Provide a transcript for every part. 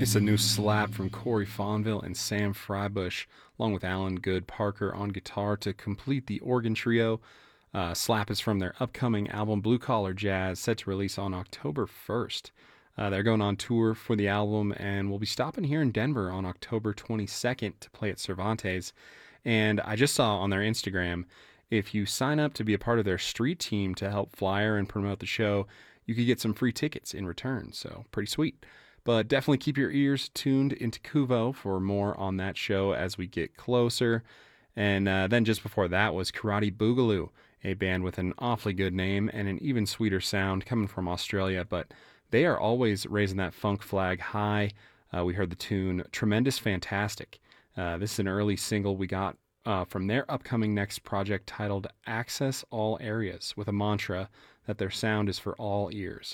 It's a new slap from Corey Fonville and Sam Frybush, along with Alan Good Parker on guitar to complete the organ trio. Slap is from their upcoming album Blue Collar Jazz, set to release on October 1st. They're going on tour for the album and will be stopping here in Denver on October 22nd to play at Cervantes. And I just saw on their Instagram, if you sign up to be a part of their street team to help flyer and promote the show, you could get some free tickets in return. So, pretty sweet. But definitely keep your ears tuned into Kuvo for more on that show as we get closer. And then just before that was Karate Boogaloo, a band with an awfully good name and an even sweeter sound coming from Australia. But they are always raising that funk flag high. We heard the tune Tremendous Fantastic. This is an early single we got from their upcoming next project titled Access All Areas, with a mantra that their sound is for all ears.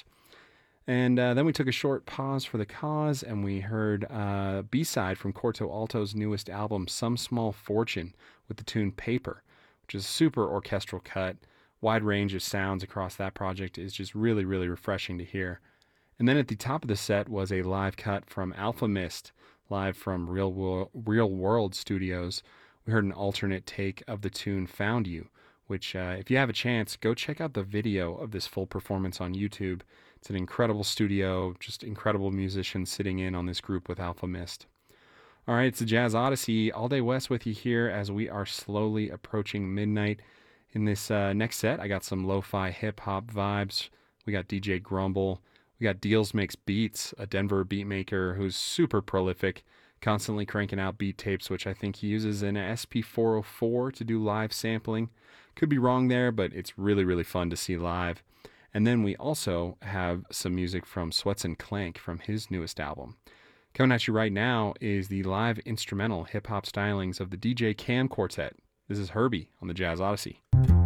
And then we took a short pause for the cause, and we heard a B-side from Corto Alto's newest album, Some Small Fortune, with the tune Paper, which is a super orchestral cut. Wide range of sounds across that project is just really, really refreshing to hear. And then at the top of the set was a live cut from Alpha Mist, live from Real World Studios. We heard an alternate take of the tune Found You, which if you have a chance, go check out the video of this full performance on YouTube. It's an incredible studio, just incredible musicians sitting in on this group with Alpha Mist. All right, it's the Jazz Odyssey. All Day West with you here as we are slowly approaching midnight. In this next set, I got some lo-fi hip-hop vibes. We got DJ Grumble. We got Deals Makes Beats, a Denver beat maker who's super prolific, constantly cranking out beat tapes, which I think he uses an SP404 to do live sampling. Could be wrong there, but it's really, really fun to see live. And then we also have some music from Sweats and Clank from his newest album. Coming at you right now is the live instrumental hip-hop stylings of the DJ Cam Quartet. This is Herbie on the Jazz Odyssey.